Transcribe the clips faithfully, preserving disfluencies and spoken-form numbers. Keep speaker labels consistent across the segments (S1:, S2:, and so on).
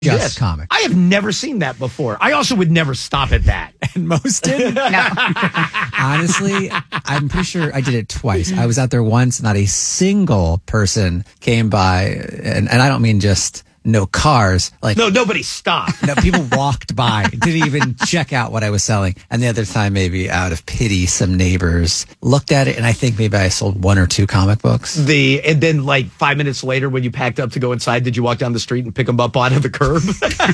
S1: just
S2: Yes.
S1: comics.
S2: I have never seen that before. I also would never stop at that.
S1: And most didn't. Honestly, I'm pretty sure I did it twice. I was out there once, not a single person came by, and, and I don't mean just no cars. Like
S2: No, nobody stopped.
S1: no, people walked by, didn't even check out what I was selling. And the other time, maybe out of pity, some neighbors looked at it, and I think maybe I sold one or two comic books.
S2: The and then like five minutes later, when you packed up to go inside, did you walk down the street and pick them up out of the curb?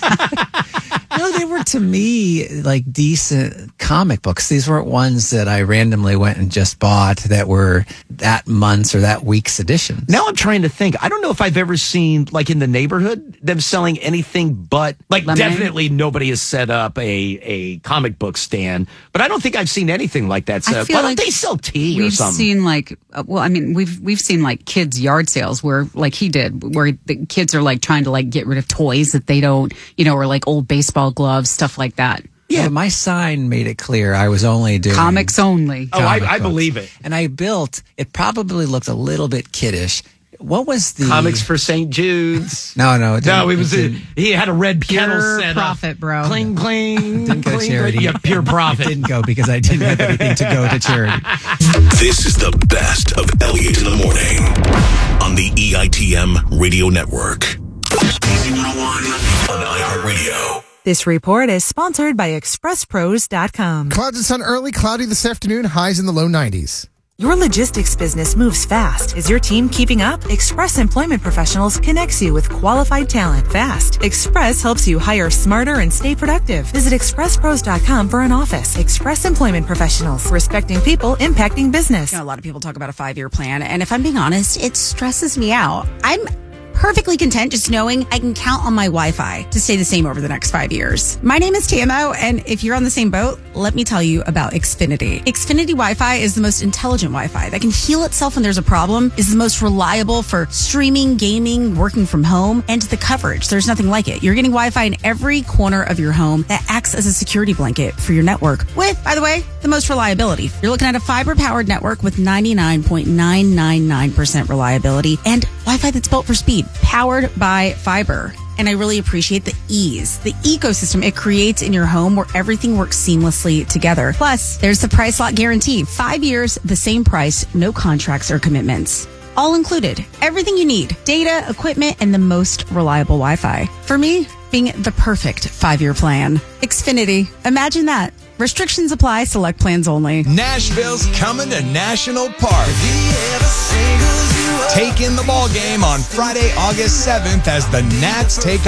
S1: No, they were to me like decent comic books. These weren't ones that I randomly went and just bought that were that month's or that week's editions.
S2: Now I'm trying to think. I don't know if I've ever seen, like in the neighborhood, them selling anything but, like,
S3: Lemonade?
S2: definitely nobody has set up a, a comic book stand, but I don't think I've seen anything like that.
S3: I
S2: So,
S3: feel
S2: why don't
S3: like
S2: they sell tea or
S3: We've
S2: something?
S3: seen like, uh, well, I mean, we've we've seen like kids' yard sales where, like he did, where the kids are like trying to like get rid of toys that they don't, you know, or like old baseball gloves, stuff like that.
S1: Yeah, but my sign made it clear I was only doing
S3: Comics only.
S2: oh, I,
S1: comic
S2: I
S1: books.
S2: believe it.
S1: And I built, it probably looked a little bit kiddish. What was the
S2: Comics for Saint Jude's.
S1: No, no, it
S2: No,
S1: didn't-
S2: it was a,
S1: didn't-
S2: he had a red kettle
S3: Pure
S2: set
S3: profit,
S2: up.
S3: bro.
S2: Cling, cling.
S1: Didn't go to
S2: cling,
S1: charity.
S2: Yeah, pure
S1: It
S2: profit.
S1: didn't go because I didn't have anything to go to charity.
S4: This is the best of Elliot in the morning on the E I T M Radio Network. Easy one oh one on iHeartRadio.
S5: This report is sponsored by express pros dot com.
S6: Clouds and sun early, cloudy this afternoon, highs in the low nineties.
S5: Your logistics business moves fast. Is your team keeping up? Express Employment Professionals connects you with qualified talent fast. Express helps you hire smarter and stay productive. Visit express pros dot com for an office. Express Employment Professionals, respecting people, impacting business.
S7: You know, a lot of people talk about a five-year plan, and if I'm being honest, it stresses me out. I'm perfectly content just knowing I can count on my Wi-Fi to stay the same over the next five years. My name is T M O, and if you're on the same boat, let me tell you about Xfinity. Xfinity Wi-Fi is the most intelligent Wi-Fi that can heal itself when there's a problem, is the most reliable for streaming, gaming, working from home, and the coverage. There's nothing like it. You're getting Wi-Fi in every corner of your home that acts as a security blanket for your network with, by the way, the most reliability. You're looking at a fiber-powered network with ninety-nine point nine nine nine percent reliability and Wi-Fi that's built for speed, powered by fiber. And I really appreciate the ease, the ecosystem it creates in your home where everything works seamlessly together. Plus, there's the price lock guarantee. Five years, the same price, no contracts or commitments. All included. Everything you need. Data, equipment, and the most reliable Wi-Fi. For me, being the perfect five-year plan. Xfinity. Imagine that. Restrictions apply. Select plans only.
S8: Nashville's coming to National Park. Take in the ball game on Friday, August seventh as the Nats take